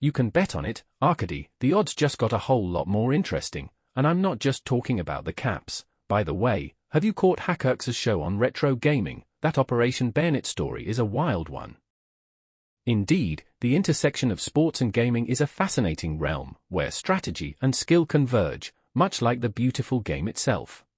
You can bet on it, Arcady. The odds just got a whole lot more interesting, and I'm not just talking about the caps. By the way, have you caught Hackerx's show on retro gaming? That Operation Bayonet story is a wild one. Indeed, the intersection of sports and gaming is a fascinating realm, where strategy and skill converge, much like the beautiful game itself.